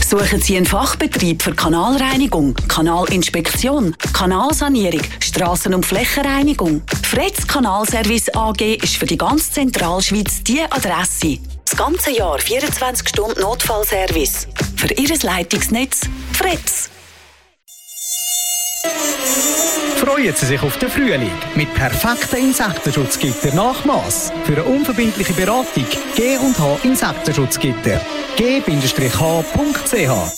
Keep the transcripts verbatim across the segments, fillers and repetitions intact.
Suchen Sie einen Fachbetrieb für Kanalreinigung, Kanalinspektion, Kanalsanierung, Strassen- und Flächenreinigung? Fretz Kanalservice A G ist für die ganze Zentralschweiz die Adresse. Das ganze Jahr vierundzwanzig Stunden Notfallservice. Für Ihr Leitungsnetz Fretz. Freuen Sie sich auf den Frühling mit perfekten Insektenschutzgitter Nachmaß. Für eine unverbindliche Beratung G und H Insektenschutzgitter. g h punkt c h.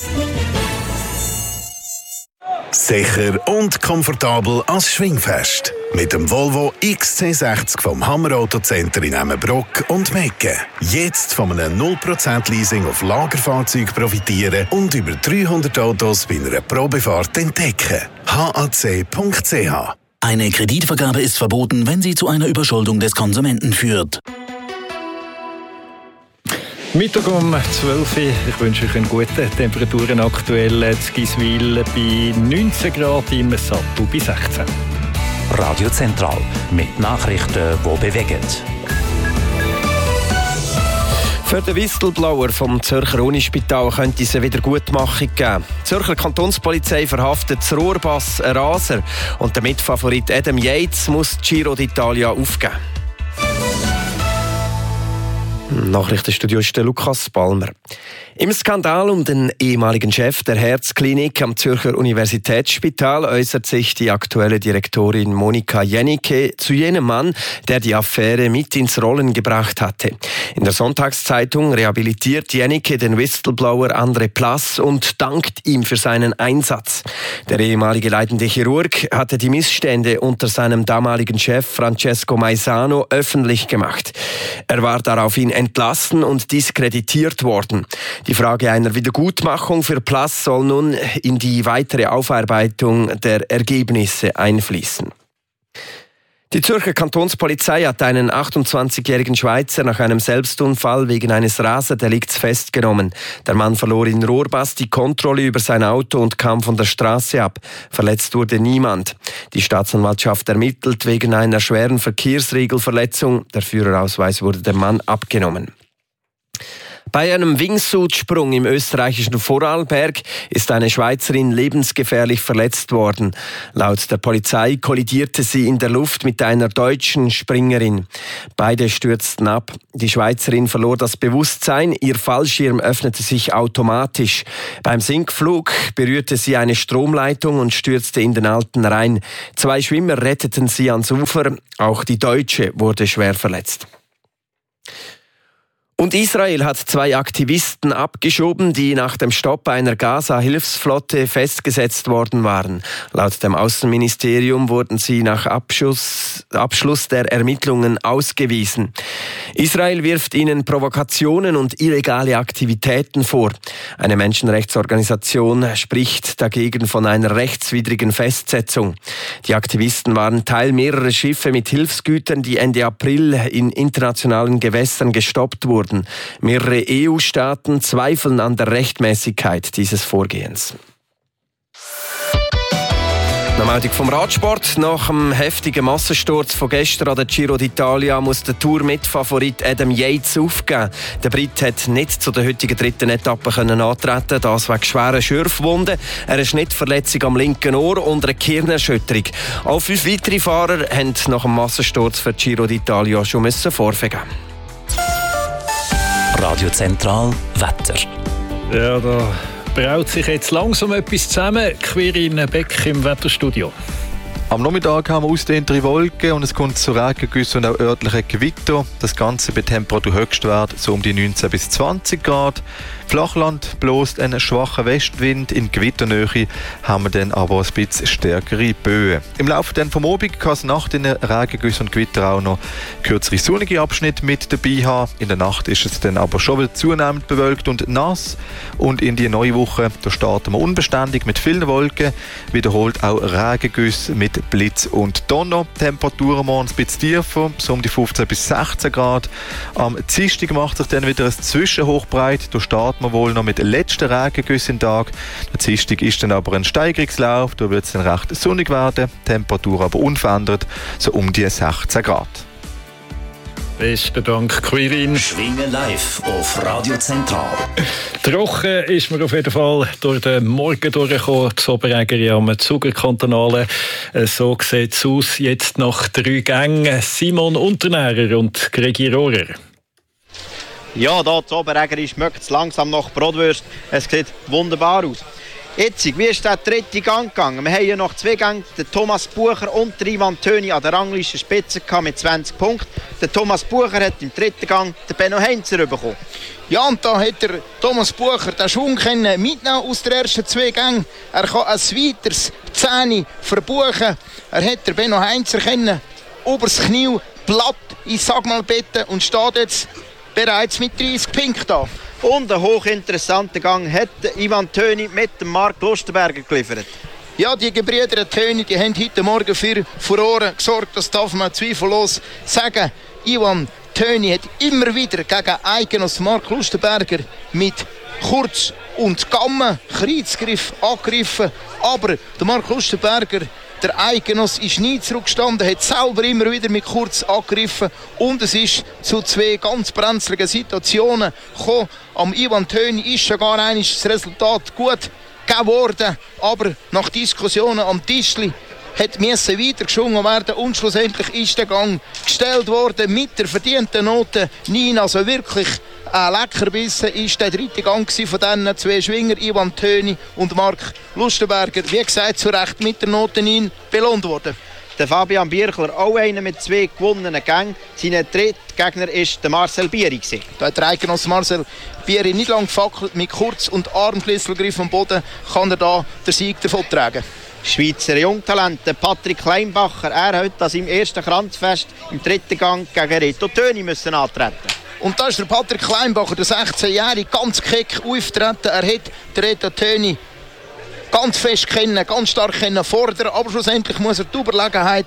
Sicher und komfortabel als Schwingfest. Mit dem Volvo X C sechzig vom Hammer Auto Center in Emmenbrock und Mecken. Jetzt von einem null Prozent Leasing auf Lagerfahrzeuge profitieren und über dreihundert Autos bei einer Probefahrt entdecken. h a c punkt c h. Eine Kreditvergabe ist verboten, wenn sie zu einer Überschuldung des Konsumenten führt. Mittag um zwölf Uhr. Ich wünsche euch einen guten Temperaturen aktuell. In Giswil bei neunzehn Grad, im Sattel bei sechzehn. Radio Zentral mit Nachrichten, die bewegen. Für den Whistleblower vom Zürcher Unispital könnte es eine Wiedergutmachung geben. Die Zürcher Kantonspolizei verhaftet das Rohrbass Raser und der Mitfavorit Adam Yates muss die Giro d'Italia aufgeben. Nachrichtenstudio ist der Lukas Balmer. Im Skandal um den ehemaligen Chef der Herzklinik am Zürcher Universitätsspital äußert sich die aktuelle Direktorin Monika Jennecke zu jenem Mann, der die Affäre mit ins Rollen gebracht hatte. In der Sonntagszeitung rehabilitiert Jennecke den Whistleblower André Plass und dankt ihm für seinen Einsatz. Der ehemalige leitende Chirurg hatte die Missstände unter seinem damaligen Chef Francesco Maisano öffentlich gemacht. Er war daraufhin entlassen und diskreditiert worden. Die Frage einer Wiedergutmachung für Plass soll nun in die weitere Aufarbeitung der Ergebnisse einfließen. Die Zürcher Kantonspolizei hat einen achtundzwanzigjährigen Schweizer nach einem Selbstunfall wegen eines Raserdelikts festgenommen. Der Mann verlor in Rohrbass die Kontrolle über sein Auto und kam von der Straße ab. Verletzt wurde niemand. Die Staatsanwaltschaft ermittelt wegen einer schweren Verkehrsregelverletzung. Der Führerausweis wurde dem Mann abgenommen. Bei einem Wingsuitsprung im österreichischen Vorarlberg ist eine Schweizerin lebensgefährlich verletzt worden. Laut der Polizei kollidierte sie in der Luft mit einer deutschen Springerin. Beide stürzten ab. Die Schweizerin verlor das Bewusstsein, ihr Fallschirm öffnete sich automatisch. Beim Sinkflug berührte sie eine Stromleitung und stürzte in den Alten Rhein. Zwei Schwimmer retteten sie ans Ufer, auch die Deutsche wurde schwer verletzt. Und Israel hat zwei Aktivisten abgeschoben, die nach dem Stopp einer Gaza-Hilfsflotte festgesetzt worden waren. Laut dem Außenministerium wurden sie nach Abschluss, Abschluss der Ermittlungen ausgewiesen. Israel wirft ihnen Provokationen und illegale Aktivitäten vor. Eine Menschenrechtsorganisation spricht dagegen von einer rechtswidrigen Festsetzung. Die Aktivisten waren Teil mehrerer Schiffe mit Hilfsgütern, die Ende April in internationalen Gewässern gestoppt wurden. Mehrere E U-Staaten zweifeln an der Rechtmäßigkeit dieses Vorgehens. Meldung vom Radsport. Nach dem heftigen Massensturz von gestern an der Giro d'Italia muss der Tour-Mitfavorit Adam Yates aufgeben. Der Brit hat nicht zu der heutigen dritten Etappe können antreten, das wegen schwerer Schürfwunden, einer Schnittverletzung am linken Ohr und einer Gehirnerschütterung. Auch fünf weitere Fahrer haben nach dem Massensturz für die Giro d'Italia schon müssen Vorfeld geben. Radio Zentral Wetter. Ja, da braut sich jetzt langsam etwas zusammen. Quirin Beck im Wetterstudio. Am Nachmittag haben wir ausdehntere Wolken und es kommt zu Regengüssen und auch örtlichen Gewitter. Das Ganze bei Temperaturhöchstwert so um die neunzehn bis zwanzig Grad. Flachland bläst ein schwacher Westwind. In Gewitternähe haben wir dann aber ein bisschen stärkere Böen. Im Laufe dann vom Abend kann es nach den Regengüssen und Gewitter auch noch kürzere sonnige Abschnitte mit dabei haben. In der Nacht ist es dann aber schon wieder zunehmend bewölkt und nass. Und in die neue Woche da starten wir unbeständig mit vielen Wolken. Wiederholt auch Regengüsse mit Blitz und Donner. Temperaturen morgens ein bisschen tiefer, so um die fünfzehn bis sechzehn Grad. Am Dienstag macht sich dann wieder ein Zwischenhochbreit. Da starten wir wohl noch mit letzten Regengüssen im Tag. Der Dienstag ist dann aber ein Steigerungslauf. Da wird es dann recht sonnig werden. Temperatur aber unverändert, so um die sechzehn Grad. Besten Dank, Quirin. Schwingen live auf Radio Zentral. Trocken ist man auf jeden Fall durch den Morgen durchgekommen, das Oberägeri am Zugerkantonalen. So sieht es aus, jetzt nach drei Gängen. Simon Unternährer und Gregi Rohrer. Ja, da das Oberägeri schmeckt es langsam nach Bratwurst. Es sieht wunderbar aus. Jetzt, wie ist der dritte Gang gegangen? Wir haben ja noch zwei Gänge, den Thomas Bucher und der Ivan Töni an der Rangliste Spitze mit zwanzig Punkten. Der Thomas Bucher hat im dritten Gang den Benno Heinzer bekommen. Ja, und da hat der Thomas Bucher den Schwung mitnehmen aus den ersten zwei Gängen. Er kann ein weiteres Zehni verbuchen. Er hat den Benno Heinzer können oberst Knie platt ins Sagmalbette und steht jetzt bereits mit dreißig Punkten da. Und einen hochinteressanten Gang hat Ivan Töni mit dem Marc Lustenberger geliefert. Ja, die Gebrüder Töni, die haben heute Morgen für Furore gesorgt, das darf man zweifellos sagen. Ivan Töni hat immer wieder gegen Eigenoss Marc Lustenberger mit Kurz und Gamme Kreuzgriff angegriffen. Aber der Marc Lustenberger, der Eigenoss, ist nie zurückgestanden, hat selber immer wieder mit Kurz angegriffen und es ist zu zwei ganz brenzligen Situationen gekommen. Am Ivan Töni ist schon gar einmal das Resultat gut geworden, aber nach Diskussionen am Tischli hat müssen weiter geschwungen werden und schlussendlich ist der Gang gestellt worden mit der verdienten Note neun. Also wirklich ein Leckerbissen ist der dritte Gang von diesen zwei Schwinger, Ivan Töni und Marc Lustenberger. Wie gesagt, zu Recht mit der Note neun belohnt worden. Der Fabian Birchler, auch einer mit zwei gewonnenen Gängen. Sein dritter Gegner war der Marcel Bieri. Da hat der Eigenoss Marcel Bieri nicht lange gefackelt. Mit Kurz- und Armschlüsselgriff am Boden kann er da den Sieg davontragen. Schweizer Jungtalent Patrick Kleinbacher, er hat an seinem ersten Kranzfest im dritten Gang gegen Reto Töni müssen antreten. Und da ist der Patrick Kleinbacher, der sechzehnjährige, ganz keck auftreten. Er hat den Reto Töni ganz fest kennen, ganz stark kennen fordern, aber schlussendlich muss er die Überlegenheit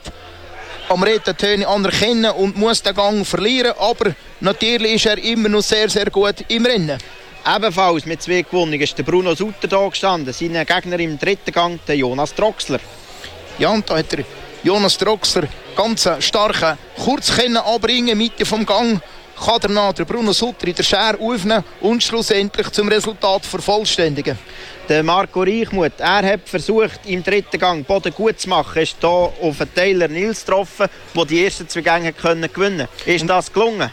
am Reto Töni anerkennen und muss den Gang verlieren, aber natürlich ist er immer noch sehr, sehr gut im Rennen. Ebenfalls mit zwei gewonnen ist der Bruno Sutter da gestanden, sein Gegner im dritten Gang, der Jonas Troxler. Ja, und da hat der Jonas Troxler ganz starken Kurz können anbringen, Mitte vom Gang. Kann danach der Bruno Sutter in der Schere aufnehmen und schlussendlich zum Resultat vervollständigen. Der Marco Reichmuth, er hat versucht, im dritten Gang Boden gut zu machen, ist hier auf den Taylor Nils getroffen, der die ersten zwei Gänge gewinnen konnte. Ist das gelungen?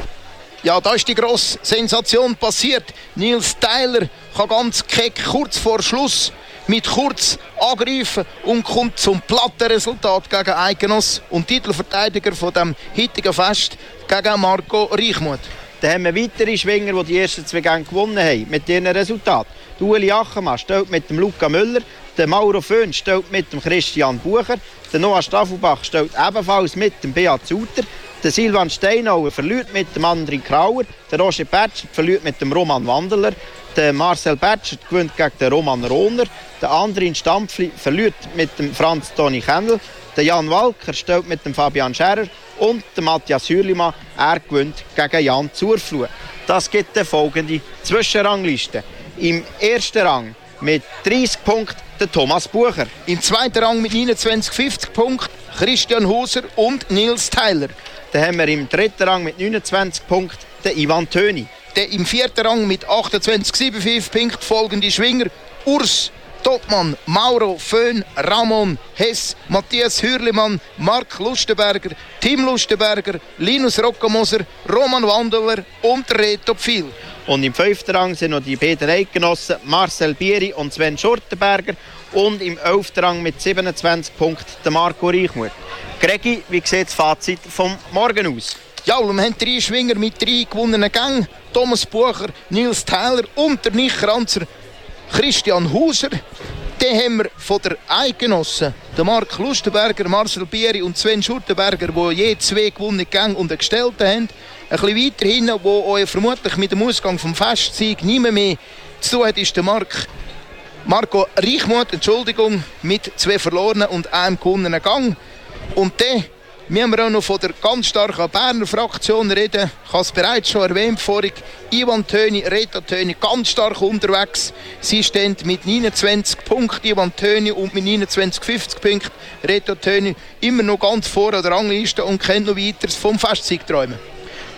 Ja, da ist die grosse Sensation passiert. Nils Tyler kann ganz keck kurz vor Schluss mit Kurz angreifen und kommt zum platten Resultat gegen Eigenoss und Titelverteidiger von dem heutigen Fest gegen Marco Reichmuth. Dann haben wir weitere Schwinger, die die ersten zwei Gänge gewonnen haben, mit ihrem Resultat. Ueli Achemann steht mit dem Luca Müller, der Mauro Föhn steht mit dem Christian Bucher, der Noah Staffelbach steht ebenfalls mit dem Beat Suter, der Silvan Steinauer verliert mit dem André Krauer, der Roger Bertschert verliert mit dem Roman Wandeler, der Marcel Bertschert gewinnt gegen den Roman Rohner, der Andrin Stampfli verliert mit dem Franz Toni Kennel, der Jan Walker steht mit dem Fabian Scherer und der Matthias Hürlimann, er gewinnt gegen Jan Zurfluh. Das gibt die folgende Zwischenrangliste. Im ersten Rang mit dreißig Punkten der Thomas Bucher. Im zweiten Rang mit neunundzwanzig fünfzig Punkten Christian Huser und Nils Tyler. Dann haben wir im dritten Rang mit neunundzwanzig Punkten den Ivan Töni. Der im vierten Rang mit achtundzwanzig siebenundfünfzig Punkten folgende Schwinger Urs Topmann, Mauro Föhn, Ramon Hess, Matthias Hürlimann, Marc Lustenberger, Tim Lustenberger, Linus Rockemoser, Roman Wandeler und Reto Pfil. Und im fünften Rang sind noch die beiden Eidgenossen Marcel Bieri und Sven Schurtenberger. Und im elften Rang mit siebenundzwanzig Punkten der Marco Reichmuth. Gregi, wie sieht das Fazit vom Morgen aus? Ja, wir haben drei Schwinger mit drei gewonnenen Gängen. Thomas Bucher, Nils Tyler und der Nichtranzer Christian Huser. Den haben wir von der Eidgenossen, der Marc Lustenberger, Marcel Bieri und Sven Schurtenberger, die je zwei gewonnene Gänge und einen Gestellten haben. Ein bisschen weiter hinten, wo euch vermutlich mit dem Ausgang vom Festsieg nicht mehr, mehr zu tun hat, ist der Marc, Marco Reichmuth, Entschuldigung, mit zwei verlorenen und einem gewonnenen Gang. Und dann müssen wir auch noch von der ganz starken Berner Fraktion reden. Ich habe es bereits schon erwähnt vorhin. Ivan Töni, Reto Töni, ganz stark unterwegs. Sie stehen mit neunundzwanzig Punkten, Ivan Töni, und mit neunundzwanzig fünfzig Punkten Reto Töni immer noch ganz vor an der Rangliste und können noch weiter vom Festsieg träumen.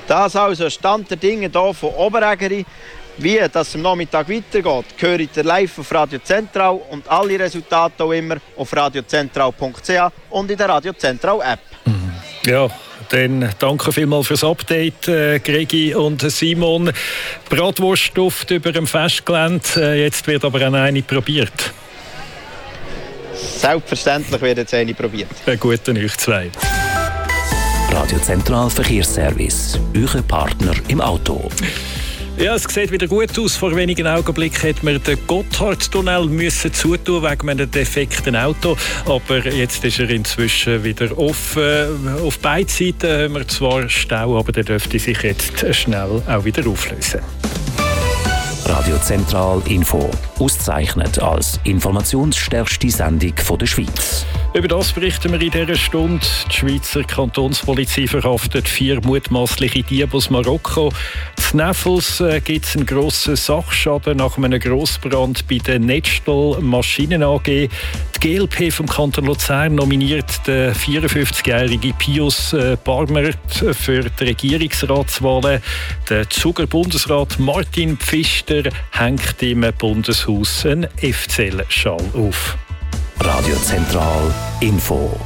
Das also Stand der Dinge hier von Oberägeri. Wie das am Nachmittag weitergeht, höre ich live auf Radio Zentral und alle Resultate auch immer auf radiozentral punkt c h und in der Radio Zentral App. Ja, dann danke vielmals fürs Update, äh, Gregi und Simon. Bratwurstduft über dem Festgelände, äh, jetzt wird aber auch eine probiert. Selbstverständlich wird jetzt eine probiert. Einen guten euch zwei. Radio Zentral Verkehrsservice, euer Partner im Auto. Ja, es sieht wieder gut aus. Vor wenigen Augenblicken hätte man den Gotthardtunnel müssen zutun wegen einem defekten Auto. Aber jetzt ist er inzwischen wieder offen. Auf beiden Seiten haben wir zwar Stau, aber der dürfte sich jetzt schnell auch wieder auflösen. Radio Zentral Info, ausgezeichnet als informationsstärkste Sendung der Schweiz. Über das berichten wir in dieser Stunde. Die Schweizer Kantonspolizei verhaftet vier mutmaßliche Diebe aus Marokko. In Neffels äh, gibt es einen grossen Sachschaden nach einem Grossbrand bei der Netzstall Maschinen A G. Die G L P vom Kanton Luzern nominiert den vierundfünfzigjährigen Pius äh, Barmert für die Regierungsratswahlen. Der Zuger Bundesrat Martin Pfister hängt im Bundeshaus einen F C L-Schal auf. Radio Zentral Info.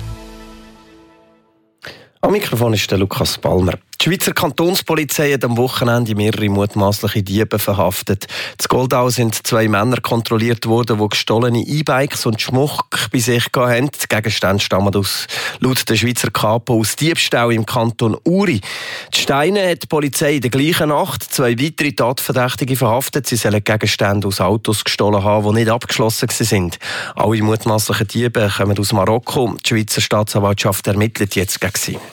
Am Mikrofon ist der Lukas Palmer. Die Schweizer Kantonspolizei hat am Wochenende mehrere mutmaßliche Diebe verhaftet. In Goldau sind zwei Männer kontrolliert worden, die gestohlene E-Bikes und Schmuck bei sich hatten. Die Gegenstände stammen aus, laut der Schweizer Kapo aus Diebstahl im Kanton Uri. Die Steine hat die Polizei in der gleichen Nacht zwei weitere Tatverdächtige verhaftet. Sie sollen Gegenstände aus Autos gestohlen haben, die nicht abgeschlossen waren. Alle mutmaßlichen Diebe kommen aus Marokko. Die Schweizer Staatsanwaltschaft ermittelt jetzt gegen sie.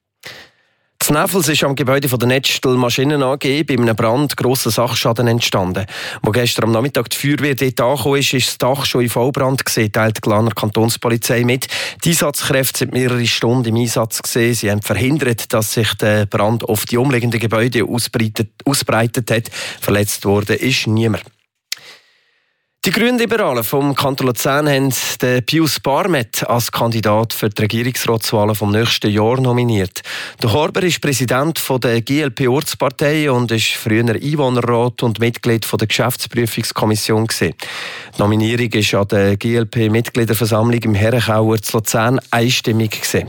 In Neffels ist am Gebäude der Netzstall Maschinen A G bei einem Brand grosser Sachschaden entstanden. Wo gestern am Nachmittag die Feuerwehr dort angekommen ist, ist das Dach schon in Vollbrand gewesen, teilt die Glaner Kantonspolizei mit. Die Einsatzkräfte sind mehrere Stunden im Einsatz gewesen. Sie haben verhindert, dass sich der Brand auf die umliegenden Gebäude ausbreitet, ausbreitet hat. Verletzt worden ist niemand. Die Grünliberalen vom Kanton Luzern haben den Pius Barmert als Kandidat für die Regierungsratswahlen vom nächsten Jahr nominiert. Der Horber ist Präsident der G L P-Ortspartei und ist früher Einwohnerrat und Mitglied der Geschäftsprüfungskommission gewesen. Die Nominierung ist an der G L P-Mitgliederversammlung im Herrenkauer zu Luzern einstimmig gewesen.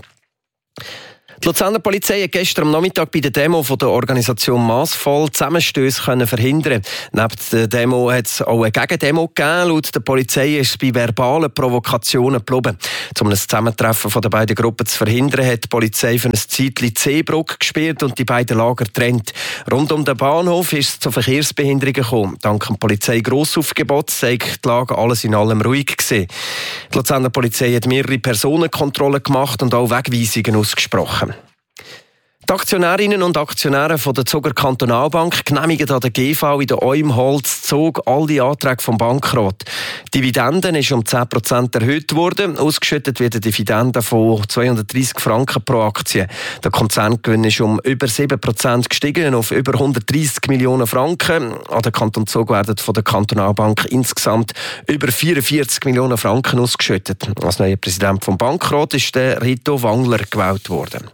Die Luzerner Polizei hat gestern am Nachmittag bei der Demo von der Organisation Massvoll Zusammenstöße können verhindern. Neben der Demo hat es auch eine Gegendemo gegeben. Laut der Polizei ist es bei verbalen Provokationen geblieben. Um ein Zusammentreffen von den beiden Gruppen zu verhindern, hat die Polizei für ein Zeitchen die Seebrücke gesperrt und die beiden Lager getrennt. Rund um den Bahnhof ist es zu Verkehrsbehinderungen gekommen. Dank dem Polizei-Grossaufgebot sei die Lage alles in allem ruhig gewesen. Die Luzerner Polizei hat mehrere Personenkontrollen gemacht und auch Wegweisungen ausgesprochen. Die Aktionärinnen und Aktionäre von der Zuger Kantonalbank genehmigen an der G V in der Eumholz Zug alle Anträge vom Bankrat. Die Dividenden ist um zehn Prozent erhöht worden. Ausgeschüttet wird eine Dividende von zweihundertdreissig Franken pro Aktie. Der Konzerngewinn ist um über sieben Prozent gestiegen auf über hundertdreissig Millionen Franken. An den Kanton Zug werden von der Kantonalbank insgesamt über vierundvierzig Millionen Franken ausgeschüttet. Als neuer Präsident vom Bankrat ist der Rito Wangler gewählt worden.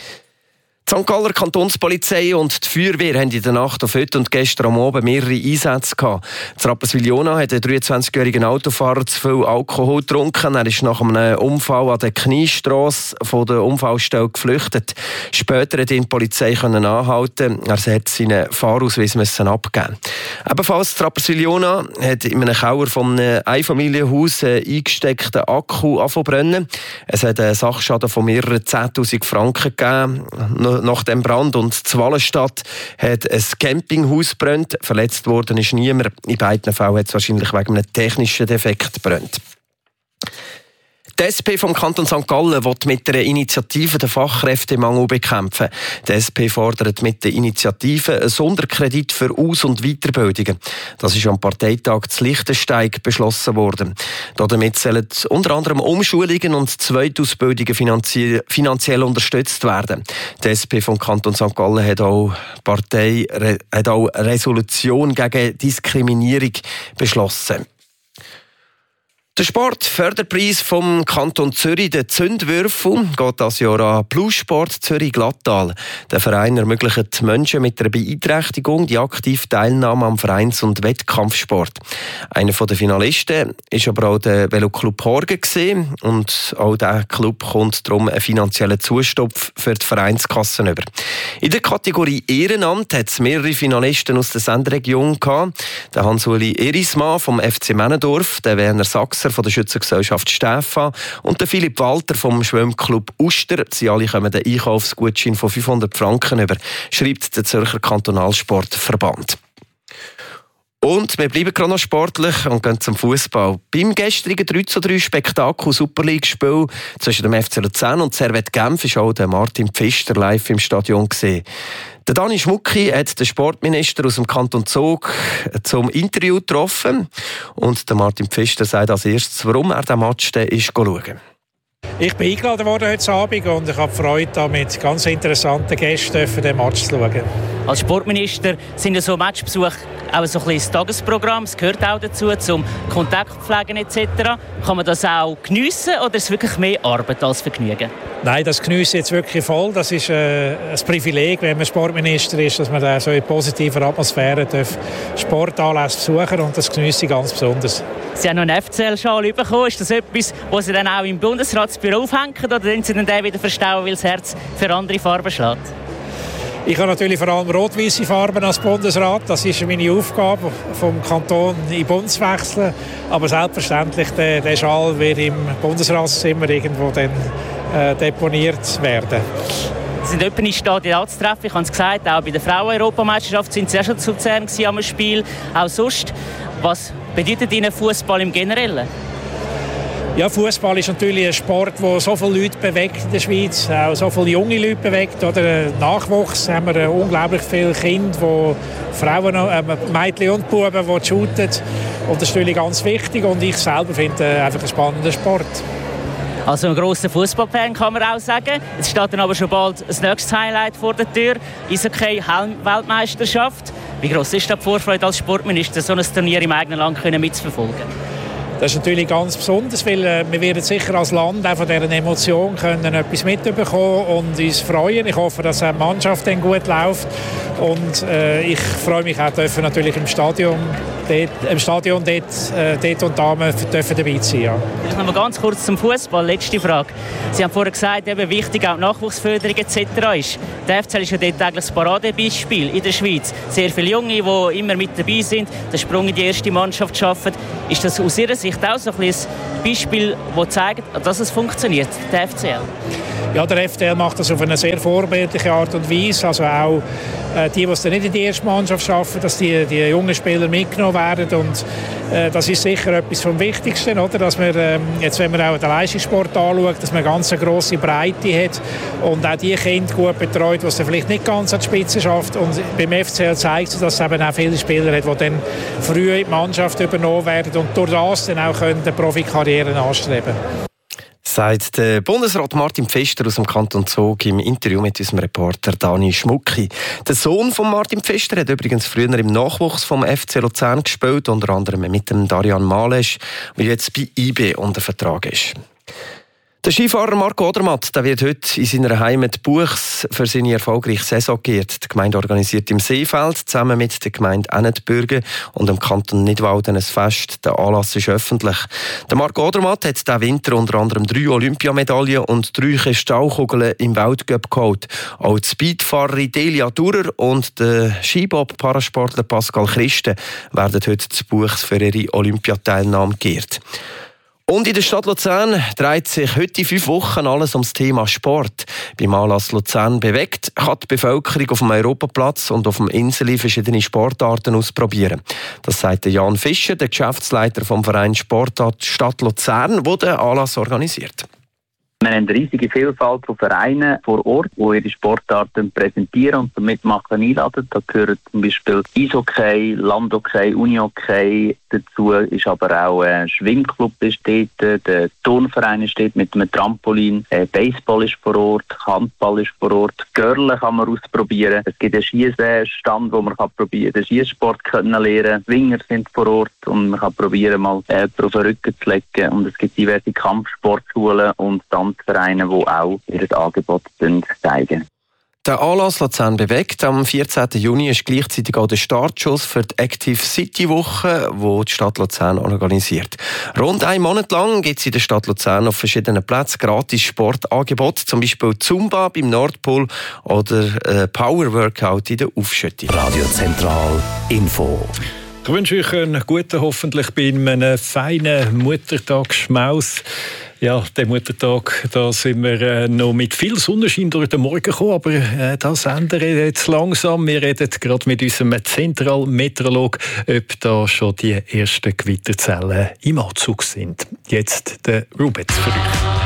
Die Sankt Galler Kantonspolizei und die Feuerwehr haben in der Nacht auf heute und gestern am Abend mehrere Einsätze gehabt. In Rapperswil-Jona hat ein dreiundzwanzigjähriger Autofahrer zu viel Alkohol getrunken. Er ist nach einem Unfall an der Kniestrasse von der Unfallstelle geflüchtet. Später konnte ihn die Polizei anhalten. Er hat seinen Fahrausweis müssen abgeben. Ebenfalls in Rapperswil-Jona hat in einem Keller von einem Einfamilienhaus einen eingesteckten Akku angefangen zu brennen. Es hat einen Sachschaden von mehreren zehntausend Franken gegeben. Nach dem Brand und in Wallenstadt hat ein Campinghaus gebrannt. Verletzt worden ist niemand. In beiden Fällen hat es wahrscheinlich wegen einem technischen Defekt gebrannt. Die S P vom Kanton Sankt Gallen will mit einer Initiative den Fachkräftemangel bekämpfen. Die S P fordert mit der Initiative einen Sonderkredit für Aus- und Weiterbildungen. Das ist am Parteitag zu Lichtenstein beschlossen worden. Damit sollen unter anderem Umschulungen und Zweitausbildungen finanzie- finanziell unterstützt werden. Die S P vom Kanton Sankt Gallen hat auch, Partei, hat auch eine Resolution gegen Diskriminierung beschlossen. Der Sportförderpreis vom Kanton Zürich, der Zündwürfel, geht das Jahr an Plussport Zürich Glattal. Der Verein ermöglicht Menschen mit einer Beeinträchtigung die aktive Teilnahme am Vereins- und Wettkampfsport. Einer der Finalisten war aber auch der Veloclub Horgen gewesen, und auch dieser Club kommt darum einen finanziellen Zustopf für die Vereinskassen über. In der Kategorie Ehrenamt hat es mehrere Finalisten aus der Senderegion gehabt. Der Hans-Uli Erismann vom F C Männendorf, der Werner Sachser von der Schützengesellschaft Stäfa und der Philipp Walter vom Schwimmclub Uster. Sie alle kommen den Einkaufsgutschein von fünfhundert Franken über, schreibt der Zürcher Kantonalsportverband. Und wir bleiben gerade noch sportlich und gehen zum Fußball. Beim gestrigen drei zu drei Spektakel Super League-Spiel zwischen dem F C Luzern und Servette Genf war auch der Martin Pfister live im Stadion gesehen. Der Dani Schmucki hat den Sportminister aus dem Kanton Zug zum Interview getroffen. Und der Martin Pfister sagt als erstes, warum er den Match ist schauen. Ich bin eingeladen worden heute Abend und ich habe Freude, mit ganz interessanten Gästen den Match zu schauen. Als Sportminister sind ja so Matchbesuche auch so ein bisschen das Tagesprogramm. Es gehört auch dazu, zum Kontaktpflegen et cetera. Kann man das auch geniessen oder ist es wirklich mehr Arbeit als Vergnügen? Nein, das genieße ich jetzt wirklich voll. Das ist äh, ein Privileg, wenn man Sportminister ist, dass man da so in positiver Atmosphäre Sportanlässe besuchen und das genieße ich ganz besonders. Sie haben noch einen F C L-Schal bekommen. Ist das etwas, was Sie dann auch im Bundesratsbüro aufhängen oder können Sie dann den wieder verstauen, weil das Herz für andere Farben schlägt? Ich habe natürlich vor allem rot-weiße Farben als Bundesrat. Das ist meine Aufgabe, vom Kanton in den Bund zu wechseln. Aber selbstverständlich, der, der Schal wird im Bundesratszimmer irgendwo dann, äh, deponiert werden. Sie sind etwa in Stadien anzutreffen. Ich habe es gesagt, auch bei der Frauen-Europameisterschaft sind Sie auch schon zu Luzern am Spiel. Auch sonst. Was bedeutet Ihnen Fußball im Generellen? Ja, Fußball ist natürlich ein Sport, der so viele Leute bewegt in der Schweiz, auch so viele junge Leute bewegt. Oder Nachwuchs haben wir unglaublich viele Kinder, die Frauen, äh, Mädchen und Buben, die shooten. Und das ist natürlich ganz wichtig und ich selber finde äh, einfach einen spannenden Sport. Also ein grosser Fußballfan kann man auch sagen. Jetzt steht dann aber schon bald das nächste Highlight vor der Tür. Eishockey-Weltmeisterschaft. Wie gross ist die Vorfreude als Sportminister, so ein Turnier im eigenen Land mitzuverfolgen? Das ist natürlich ganz besonders, weil äh, wir werden sicher als Land auch von dieser Emotion können etwas mitbekommen und uns freuen. Ich hoffe, dass die Mannschaft dann gut läuft und äh, ich freue mich auch, dürfen natürlich im Stadion dort, im Stadion dort, äh, dort und Damen dürfen dabei sein. Ja. Noch mal ganz kurz zum Fußball. Letzte Frage. Sie haben vorher gesagt, wie wichtig auch die Nachwuchsförderung et cetera ist. Der F C L ist ja dort eigentlich das Paradebeispiel in der Schweiz. Sehr viele Junge, die immer mit dabei sind, den Sprung in die erste Mannschaft schaffen. Ist das aus Ihrer Sicht auch so ein Beispiel, das zeigt, dass es funktioniert, der F C L? Ja, der F C L macht das auf eine sehr vorbildliche Art und Weise. Also auch äh, die, die es nicht in die erste Mannschaft schaffen, dass die, die jungen Spieler mitgenommen werden. Und äh, das ist sicher etwas vom Wichtigsten, oder? Dass man, ähm, jetzt, wenn man auch den Leistungssport anschaut, dass man eine ganz grosse Breite hat und auch die Kinder gut betreut, die es vielleicht nicht ganz an die Spitze schafft. Und beim F C L zeigt es, dass es eben auch viele Spieler hat, die dann früh in die Mannschaft übernommen werden und durch das dann auch eine Profikarriere anstreben können. Sagt der Bundesrat Martin Pfister aus dem Kanton Zug im Interview mit unserem Reporter Dani Schmucki. Der Sohn von Martin Pfister hat übrigens früher im Nachwuchs vom F C Luzern gespielt, unter anderem mit dem Darian Malesch, der jetzt bei I B unter Vertrag ist. Der Skifahrer Marco Odermatt der wird heute in seiner Heimat Buchs für seine erfolgreiche Saison geehrt. Die Gemeinde organisiert im Seefeld zusammen mit der Gemeinde Ennetbürgen und dem Kanton Nidwalden ein Fest. Der Anlass ist öffentlich. Der Marco Odermatt hat diesen Winter unter anderem drei Olympiamedaillen und drei Kristallkugeln im Weltcup geholt. Auch die Speedfahrerin Delia Durer und der Skibob-Parasportler Pascal Christen werden heute zu Buchs für ihre Olympiateilnahme geehrt. Und in der Stadt Luzern dreht sich heute in fünf Wochen alles ums Thema Sport. Beim Anlass Luzern bewegt kann die Bevölkerung auf dem Europaplatz und auf dem Inseli verschiedene Sportarten ausprobieren. Das sagt Jan Fischer, der Geschäftsleiter vom Verein Sportart Stadt Luzern, der den Anlass organisiert. Wir haben eine riesige Vielfalt von Vereinen vor Ort, die ihre Sportarten präsentieren und zum Mitmachen einladen. Da gehören zum Beispiel Eishockey, Landhockey, Unihockey. Dazu ist aber auch ein Schwimmclub besteht, der Turnverein steht mit einem Trampolin, Baseball ist vor Ort, Handball ist vor Ort, Görle kann man ausprobieren. Es gibt einen Schießstand, wo man kann probieren, den Schießsport können lernen. Winger sind vor Ort und man kann probieren, mal äh, auf den Rücken zu legen. Und es gibt diverse Kampfsportschulen und Tanzvereine, die auch ihr Angebot zeigen. Der Anlass Luzern bewegt. Am vierzehnten Juni ist gleichzeitig auch der Startschuss für die Active City Woche, die die Stadt Luzern organisiert. Rund einen Monat lang gibt es in der Stadt Luzern auf verschiedenen Plätzen gratis Sportangebote, zum Beispiel Zumba beim Nordpol oder äh, Power Workout in der Aufschüttung. Radio Zentral Info. Ich wünsche euch einen guten, hoffentlich bei einem feinen Muttertagsschmaus. Ja, der Muttertag, da sind wir äh, noch mit viel Sonnenschein durch den Morgen gekommen, aber äh, das ändert jetzt langsam. Wir reden gerade mit unserem Zentralmeteorolog, ob da schon die ersten Gewitterzellen im Anzug sind. Jetzt der Rubetz für euch.